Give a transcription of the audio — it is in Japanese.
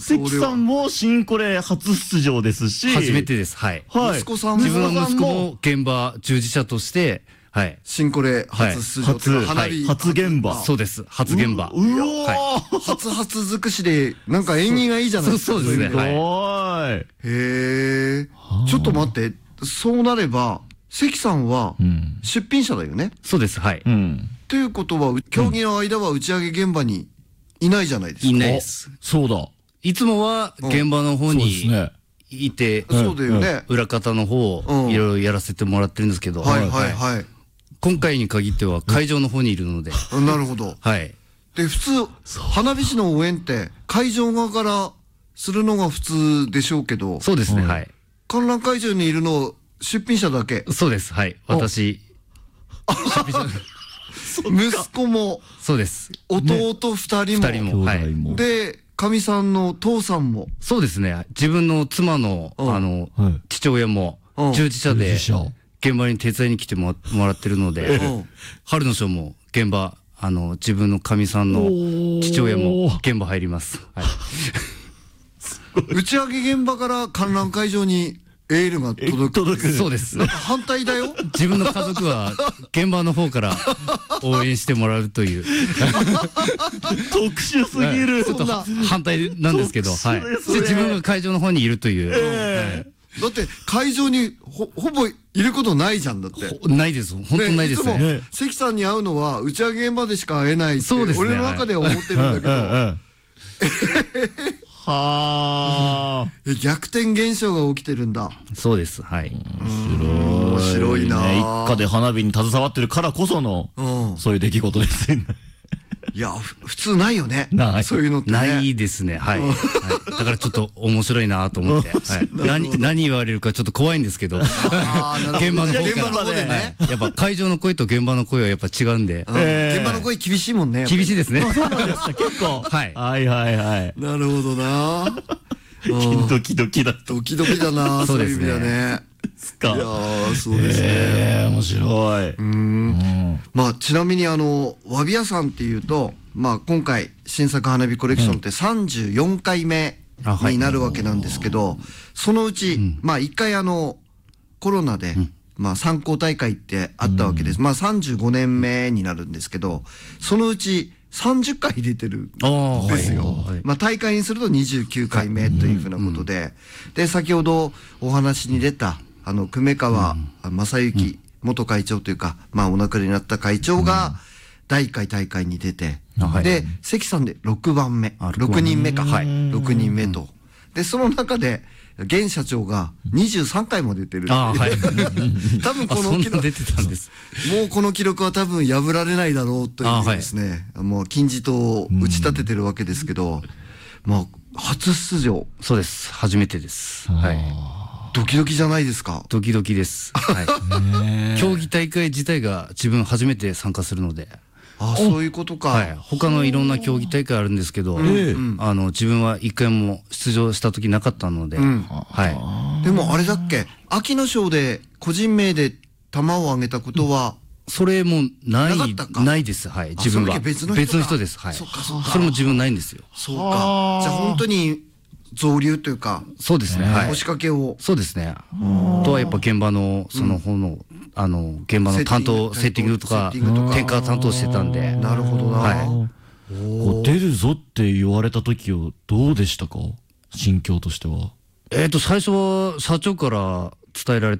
関さんも新コレ初出場ですし。 初めてです。はい。 息子さんも。 自分の息子も現場従事者として、はい。 新コレ初出場というか、花火。 初現場。 そうです。初現場。 うわ初尽くしで、なんか縁起がいいじゃないですか。 そうですね。 はい。 へえ。ちょっと待って、そうなれば、関さんは出品者だよね。 そうです。はい。 ということは、競技の間は打ち上げ現場にいないじゃないですか。 いないです。 そうだ。 いつもは現場の方にいて、 そうだよね。 裏方の方をいろいろやらせてもらってるんですけど、 はいはいはい。 今回に限っては会場の方にいるので。 なるほど。 はい。 で、普通、花火師の応援って会場側からするのが普通でしょうけど。 そうですね、はい。 観覧会場にいるの出品者だけ。 そうです、はい。私。 息子も。 そうです。 弟二人も。 二人も。はい。 で、かみさんの父さんも。 そうですね。自分の妻の、父親も、従事者で、現場に手伝いに来てもらってるので、春のショーも現場、自分のかみさんの父親も現場入ります。はい。 打ち上げ現場から観覧会場にエールが届く。 そうです。 反対だよ。 自分の家族は現場の方から応援してもらうという。 特殊すぎる。 ちょっと反対なんですけど、はい。自分が会場の方にいるという。 だって会場にほぼいることないじゃんだって。 ないです。本当ないですね。 関さんに会うのは打ち上げ現場でしか会えないって。そうですね。俺の中では思ってるんだけど。 はあ。 逆転現象が起きてるんだ。 そうです。はい。 面白いな。 一家で花火に携わってるからこその、そういう出来事ですよね。 いや、普通ないよね。そういうのって。 ないですね。はい。だからちょっと面白いなと思って。何言われるかちょっと怖いんですけど。現場の方でね。やっぱ会場の声と現場の声はやっぱ違うんで。 現場の声厳しいもんね。 厳しいですね。 そうなんですか、結構。はい。はいはいはい。 なるほどな。 ドキドキだ。 ドキドキだな、そういう意味だね。いやー、そうですね。 面白い。 まあ、ちなみにわび屋さんっていうと、まあ、今回、新作花火コレクションって34回目になるわけなんですけど、そのうち、まあ、1回コロナで、まあ、参考大会ってあったわけです。まあ、35年目になるんですけど、そのうち30回出てるんですよ。まあ、大会にすると29回目というふうなことで、で、先ほどお話に出た、久米川正幸元会長というか、まあお亡くなりになった会長が第1回大会に出て、で、関さんで6番目、6人目か、6人目と。で、その中で、現社長が23回も出てる。多分この記録、もうこの記録は多分破られないだろうというですね、もう金字塔を打ち立ててるわけですけど、まあ、初出場。 そうです。初めてです。はい。 ドキドキじゃないですか。 ドキドキです。はい。競技大会自体が自分初めて参加するので。 あ、そういうことか。はい。 他のいろんな競技大会あるんですけど、自分は一回も出場した時なかったので。はい。 でもあれだっけ、秋の賞で個人名で玉をあげたことは、 それもないです。はい。自分は。別の人です。はい。それも自分ないんですよ。 そうか。じゃあ本当に、造流というか、 そうですね。 押し掛けを。 そうですね。とはやっぱ現場の、その方の、現場の担当、セッティングとか、転換担当してたんで。 なるほどな。 はい。出るぞって言われた時はどうでしたか？心境としては。 最初は社長から伝えられ